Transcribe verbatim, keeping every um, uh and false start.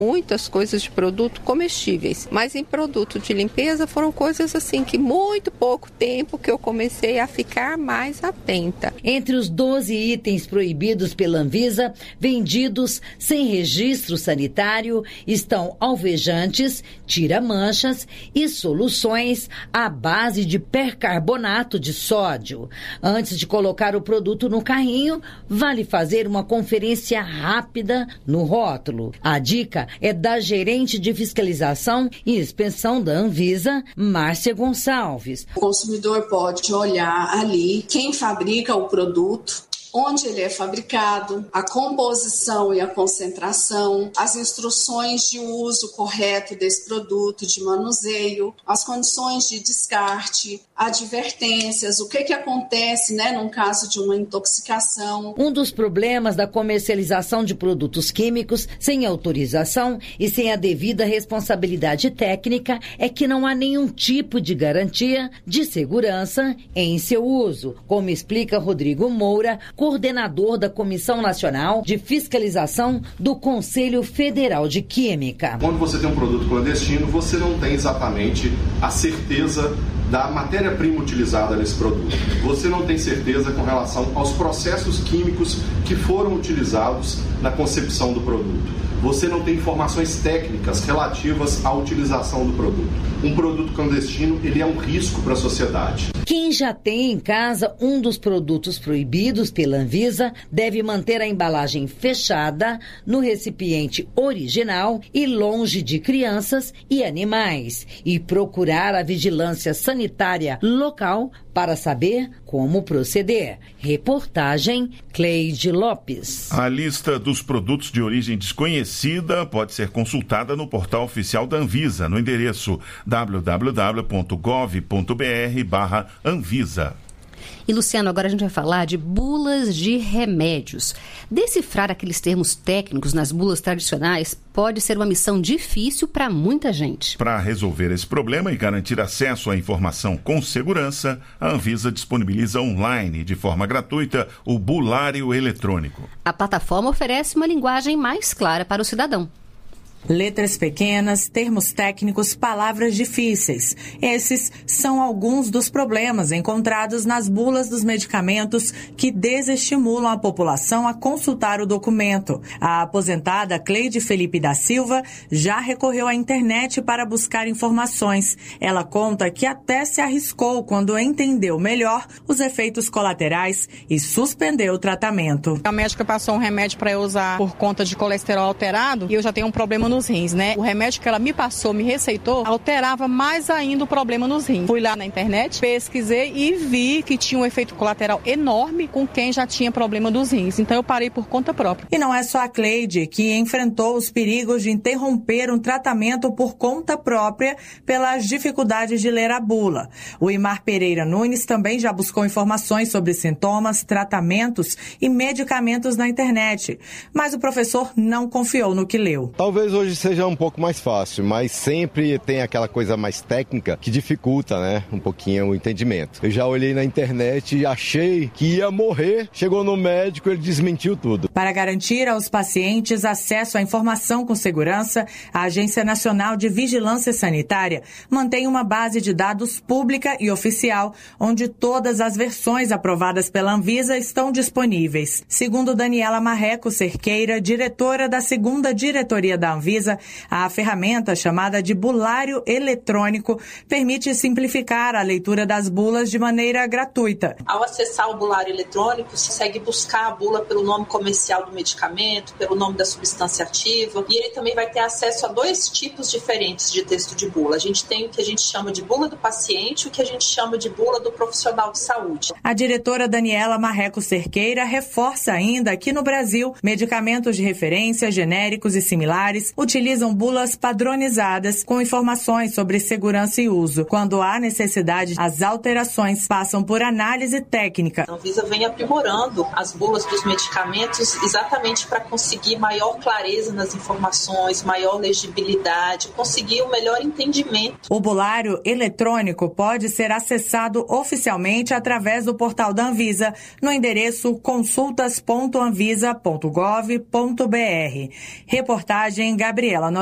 Muitas coisas de produto comestíveis, mas em produto de limpeza foram coisas assim que muito pouco tempo que eu comecei a ficar mais atenta. Entre os doze itens proibidos pela Anvisa, vendidos sem registro sanitário, estão alvejantes, tira-manchas e soluções à base de percarbonato de sódio. Antes de colocar o produto no carrinho, vale fazer uma conferência rápida no rótulo. A dica é da gerente de fiscalização e inspeção da Anvisa, Márcia Gonçalves. O consumidor pode olhar ali quem fabrica o produto, onde ele é fabricado, a composição e a concentração, as instruções de uso correto desse produto, de manuseio, as condições de descarte, advertências, o que que acontece, né, num caso de uma intoxicação. Um dos problemas da comercialização de produtos químicos sem autorização e sem a devida responsabilidade técnica é que não há nenhum tipo de garantia de segurança em seu uso, como explica Rodrigo Moura, coordenador da Comissão Nacional de Fiscalização do Conselho Federal de Química. Quando você tem um produto clandestino, você não tem exatamente a certeza da matéria-prima utilizada nesse produto. Você não tem certeza com relação aos processos químicos que foram utilizados na concepção do produto. Você não tem informações técnicas relativas à utilização do produto. Um produto clandestino, ele é um risco para a sociedade. Quem já tem em casa um dos produtos proibidos pela Anvisa deve manter a embalagem fechada no recipiente original e longe de crianças e animais e procurar a vigilância sanitária local para saber como proceder. Reportagem Cleide Lopes. A lista dos produtos de origem desconhecida pode ser consultada no portal oficial da Anvisa, no endereço w w w ponto gov ponto b r barra Anvisa. E, Luciano, agora a gente vai falar de bulas de remédios. Decifrar aqueles termos técnicos nas bulas tradicionais pode ser uma missão difícil para muita gente. Para resolver esse problema e garantir acesso à informação com segurança, a Anvisa disponibiliza online, de forma gratuita, o bulário eletrônico. A plataforma oferece uma linguagem mais clara para o cidadão. Letras pequenas, termos técnicos, palavras difíceis. Esses são alguns dos problemas encontrados nas bulas dos medicamentos que desestimulam a população a consultar o documento. A aposentada Cleide Felipe da Silva já recorreu à internet para buscar informações. Ela conta que até se arriscou quando entendeu melhor os efeitos colaterais e suspendeu o tratamento. A médica passou um remédio para eu usar por conta de colesterol alterado e eu já tenho um problema nos rins, né? O remédio que ela me passou, me receitou, alterava mais ainda o problema nos rins. Fui lá na internet, pesquisei e vi que tinha um efeito colateral enorme com quem já tinha problema dos rins. Então eu parei por conta própria. E não é só a Cleide que enfrentou os perigos de interromper um tratamento por conta própria pelas dificuldades de ler a bula. O Imar Pereira Nunes também já buscou informações sobre sintomas, tratamentos e medicamentos na internet. Mas o professor não confiou no que leu. Talvez hoje seja um pouco mais fácil, mas sempre tem aquela coisa mais técnica que dificulta, né, um pouquinho o entendimento. Eu já olhei na internet e achei que ia morrer, chegou no médico, ele desmentiu tudo. Para garantir aos pacientes acesso à informação com segurança, a Agência Nacional de Vigilância Sanitária mantém uma base de dados pública e oficial, onde todas as versões aprovadas pela Anvisa estão disponíveis. Segundo Daniela Marreco Cerqueira, diretora da segunda diretoria da Anvisa, a ferramenta chamada de bulário eletrônico permite simplificar a leitura das bulas de maneira gratuita. Ao acessar o bulário eletrônico, se consegue buscar a bula pelo nome comercial do medicamento, pelo nome da substância ativa, e ele também vai ter acesso a dois tipos diferentes de texto de bula. A gente tem o que a gente chama de bula do paciente e o que a gente chama de bula do profissional de saúde. A diretora Daniela Marreco Cerqueira reforça ainda que no Brasil, medicamentos de referência, genéricos e similares utilizam bulas padronizadas com informações sobre segurança e uso. Quando há necessidade, as alterações passam por análise técnica. A Anvisa vem aprimorando as bulas dos medicamentos exatamente para conseguir maior clareza nas informações, maior legibilidade, conseguir um melhor entendimento. O bulário eletrônico pode ser acessado oficialmente através do portal da Anvisa no endereço consultas ponto anvisa ponto gov ponto b r. Reportagem Gabriel Gabriela.